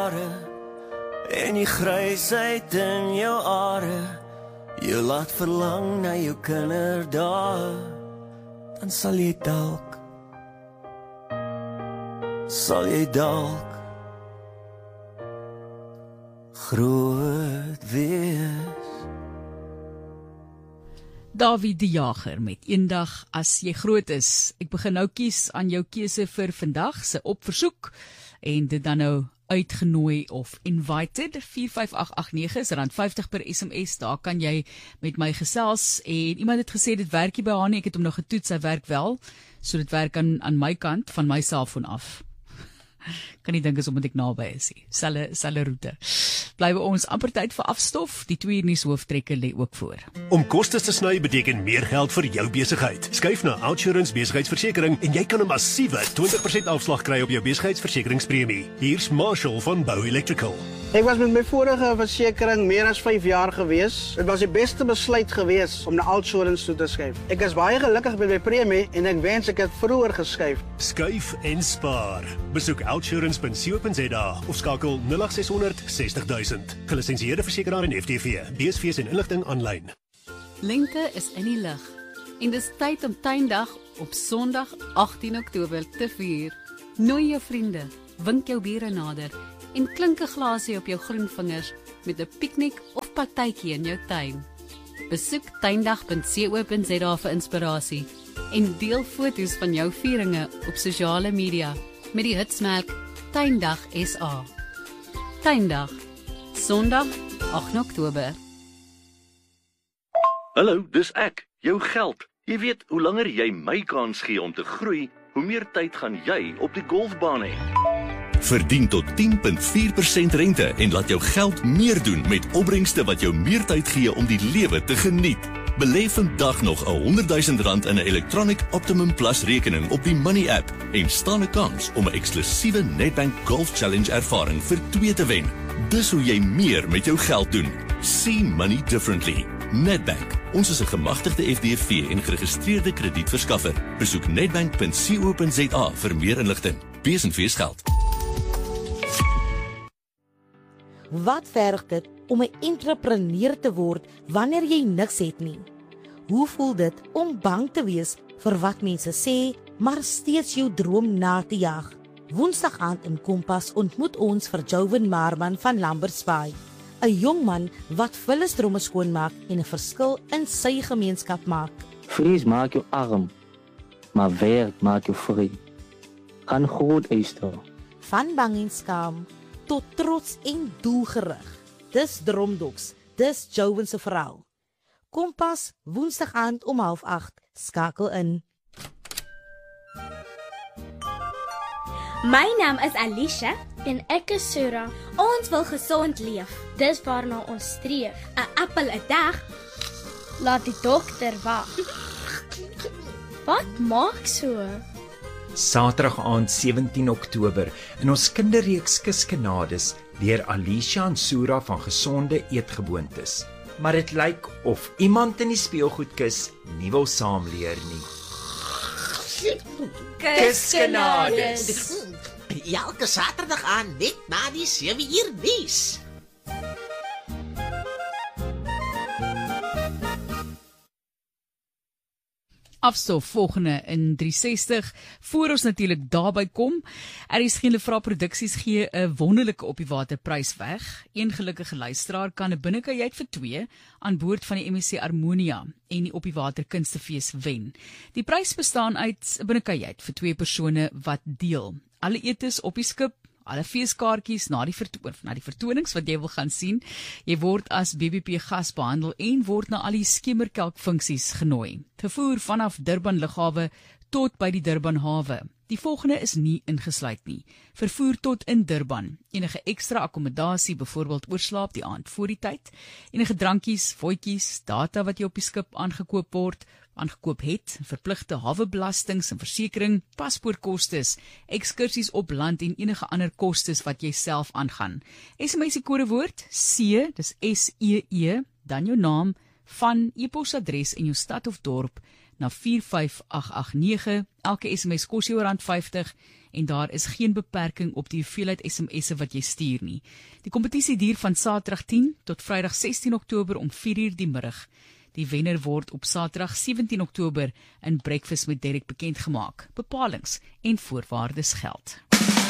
En die grysheid in jou are, jou laat verlang na jou kinderdae, dan sal jy dalk groot wees. Dawie die Jager met Eendag as jy groot is. Ek begin nou kies aan jou keuse vir vandag se opversoek en dit dan nou uitgenooi of invited. 45889 is R50 per SMS. Daar kan jy met my gesels en iemand het gesê dit werk nie by haar nie. Ek het hom nog getoets, hy werk wel. So dit werk aan my kant van my selfoon af. Kan nie dink as omdat ek naby is nie. Selle roete. Bly by ons amper tyd vir afstof. Die 2 uur nuus hooftrekke lê ook voor. Om kostes te sny beteken meer geld vir jou besigheid. Skuif na Outsurance besigheidsversekering en jy kan 'n massiewe 20% afslag kry op jou besigheidsversekeringspremie. Hier's Marshall van Bou Electrical. Ek was met my vorige versekering meer as 5 jaar gewees. Dit was die beste besluit gewees om na Outsurance toe te skuif. Ek is baie gelukkig met my premie en ek wens ek het vroeër geskuif. Skuif en spaar. Besoek outsurance.co.za of skakel 0800 60 000. Gelisensieerde versekeraar en FTV. BSV's en inligting aanlyn. Lente is in die lug en dis tyd om Tuindag op Sondag 18 Oktober te vier. Nooi jou vriende, wink jou bure nader en klink 'n glasie op jou groen vingers met 'n piknik of partytjie in jou tuin. Besoek tuindag.co.za vir inspirasie en deel foto's van jou vieringe op sosiale media met die hitsmerk Tuindag SA. Tuindag, Sondag 8 Oktober. Hallo, dis ek, jou geld. Jy weet, hoe langer jy my kans gee om te groei, hoe meer tyd gaan jy op die golfbaan hê. Verdien tot 10,4% rente en laat jou geld meer doen met opbrengste wat jou meer tyd gee om die lewe te geniet. Belê vandag nog R100,000 in 'n Electronic Optimum Plus rekening op die Money app en staan 'n kans om 'n eksklusiewe Nedbank Golf Challenge ervaring vir 2 te wen. Dis hoe jy meer met jou geld doen. See money differently. Nedbank. Ons is 'n gemagtigde FDV en geregistreerde kredietverskaffer. Besoek nedbank.co.za vir meer inligting. Wees en wees geld. Wat verg dit om 'n entrepreneur te word wanneer jy niks het nie? Hoe voel dit om bang te wees vir wat mense sê, maar steeds jou droom na te jag? Woensdag aand in Kompas ontmoet ons vir Joven Marman van Lambert's Bay, 'n jong man wat vullisdrome skoonmaak en 'n verskil in sy gemeenskap maak. Vrees maak jou arm, maar werk maak jou vry. Gaan groot eis toe. Van bang en skaam tot trots en doelgerig. Dis Dromdoks, dis Joven se verhaal. Kompas, Woensdag aand om 7:30, skakel in. My naam is Alicia en ek is Sura. Ons wil gesond leef. Dis waarna ons streef. 'n appel 'n dag. Laat die dokter wag. Wat maak so? Saterdag aand 17 Oktober in ons kinderreeks Kuskenades leer Alicia en Sura van gesonde eetgewoontes. Maar dit lyk of iemand in die speelgoedkus nie wil saamleer nie. Kuskenades. Elke Saterdag aan net na die 7 uur nuus. Afstof volgende in 360, voor ons natuurlik daarby kom. RSG Lefra Produksies gee 'n wonderlike op die waterprys weg. Een gelukkige luisteraar kan 'n binnekajuit vir 2 aan boord van die MSC Harmonia en die op die water kunstefees wen. Die prys bestaan uit 'n binnekajuit vir 2 persone wat deel. Alle etes op die skip, alle feeskaartjies na die vertonings wat jy wil gaan sien. Jy word as BBP gas behandel en word na al die skemerkelk funksies genooi. Vervoer vanaf Durban Lughawe tot by die Durban hawe. Die volgende is nie ingesluit nie. Vervoer tot in Durban. Enige ekstra akkommodasie, byvoorbeeld oorslaap die aand voor die tyd. Enige drankies, voetjies, data wat jy op die skip aangekoop het, verpligte hawebelastings en versekering, paspoortkostes, ekskursies op land en enige ander kostes wat jy self aangaan. SMS die kodewoord C, dis SEE, dan jou naam, van e-posadres en jou stad of dorp na 45889. Elke SMS kos jou R50 en daar is geen beperking op die hoeveelheid SMS'e wat jy stuur nie. Die kompetisie duur van Saterdag 10 tot Vrydag 16 Oktober om 4:00 die middag. Die wenner word op Saterdag 17 Oktober in Breakfast met Derek bekend gemaak. Bepalings en voorwaardes geld.